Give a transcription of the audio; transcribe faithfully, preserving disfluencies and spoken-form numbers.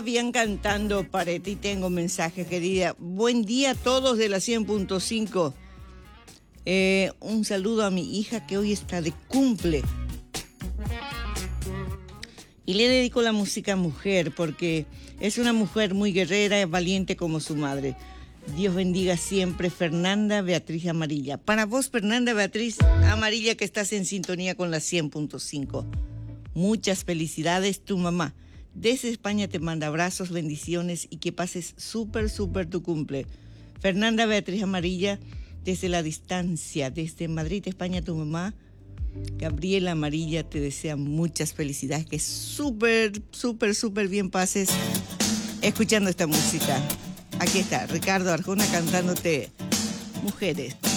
Bien cantando para ti, tengo mensaje, querida. Buen día a todos de la cien punto cinco. Eh, un saludo a mi hija que hoy está de cumple. Y le dedico la música mujer porque es una mujer muy guerrera y valiente como su madre. Dios bendiga siempre, Fernanda Beatriz Amarilla. Para vos, Fernanda Beatriz Amarilla, que estás en sintonía con la cien punto cinco. Muchas felicidades, tu mamá. Desde España te manda abrazos, bendiciones y que pases súper, súper tu cumple. Fernanda Beatriz Amarilla, desde la distancia, desde Madrid, España, tu mamá, Gabriela Amarilla, te desea muchas felicidades, que súper, súper, súper bien pases escuchando esta música. Aquí está, Ricardo Arjona cantándote Mujeres.